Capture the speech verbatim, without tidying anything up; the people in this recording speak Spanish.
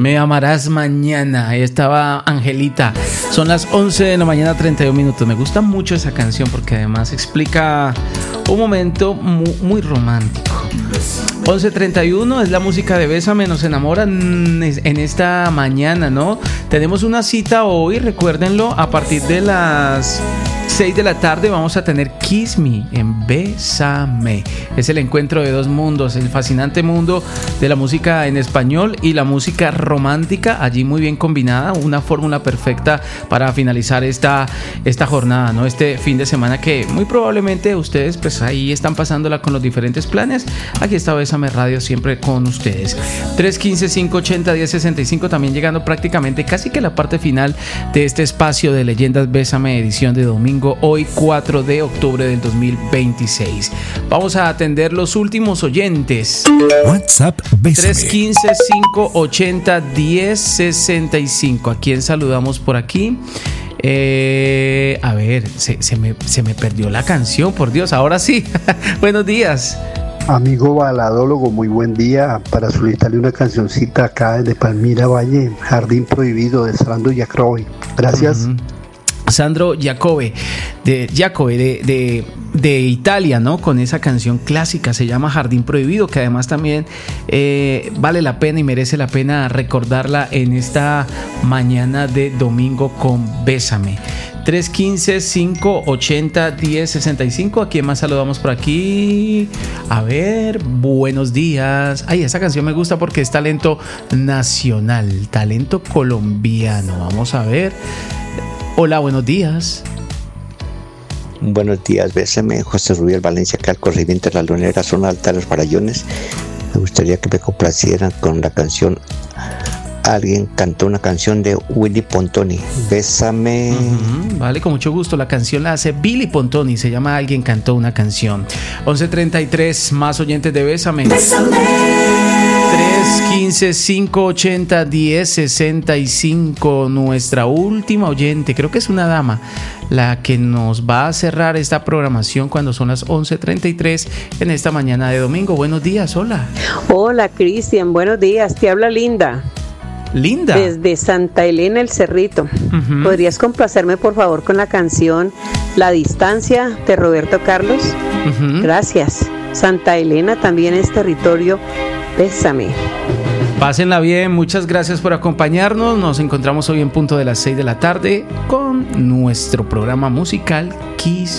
Me amarás mañana. Ahí estaba Angelita. Son las once de la mañana, treinta y un minutos. Me gusta mucho esa canción porque además explica un momento muy, muy romántico. once treinta y uno es la música de Bésame, nos enamoran en esta mañana, ¿no? Tenemos una cita hoy, recuérdenlo, a partir de las seis de la tarde vamos a tener Kiss Me en Bésame. Es el encuentro de dos mundos, el fascinante mundo de la música en español y la música romántica, allí muy bien combinada, una fórmula perfecta para finalizar esta, esta jornada, ¿no? Este fin de semana que muy probablemente ustedes pues ahí están pasándola con los diferentes planes. Aquí está Bésame Radio siempre con ustedes. tres uno cinco, cinco ocho cero, uno cero seis cinco, también llegando prácticamente casi que la parte final de este espacio de Leyendas Bésame, edición de domingo, hoy cuatro de octubre del dos mil veintiséis. Vamos a atender los últimos oyentes. WhatsApp Bésame. tres uno cinco, cinco ocho cero, uno cero seis cinco. ¿A quién saludamos por aquí? Eh, a ver, se, se, me, se me perdió la canción, por Dios, ahora sí. Buenos días. Amigo baladólogo, muy buen día. Para solicitarle una cancioncita acá de Palmira Valle, Jardín Prohibido, de Sandro Jacobe. Gracias. Uh-huh. Sandro Jacobe, de, Jacobe de, de, de Italia, ¿no? Con esa canción clásica, se llama Jardín Prohibido, que además también eh, vale la pena y merece la pena recordarla en esta mañana de domingo con Bésame. tres uno cinco, cinco ocho cero, uno cero seis cinco. ¿A quién más saludamos por aquí? A ver, buenos días. Ay, esa canción me gusta porque es talento nacional, talento colombiano. Vamos a ver. Hola, buenos días. Buenos días, Bésame, José Rubiel Valencia, acá al corriente de la Lunera, zona alta de los Farallones. Me gustaría que me complacieran con la canción. Alguien cantó una canción de Willy Pontoni, Bésame. Uh-huh, vale, con mucho gusto. La canción la hace Billy Pontoni, se llama Alguien cantó una canción. once treinta y tres, más oyentes de Bésame. Bésame. tres uno cinco, cinco ocho cero, uno cero seis cinco. Nuestra última oyente, creo que es una dama, la que nos va a cerrar esta programación cuando son las once treinta y tres en esta mañana de domingo. Buenos días, hola. Hola, Cristian, buenos días. Te habla Linda. Linda. Desde Santa Elena, El Cerrito. Uh-huh. ¿Podrías complacerme, por favor, con la canción La Distancia de Roberto Carlos? Uh-huh. Gracias. Santa Elena también es territorio. Bésame. Pásenla bien, muchas gracias por acompañarnos. Nos encontramos hoy en punto de las seis de la tarde con nuestro programa musical Kiss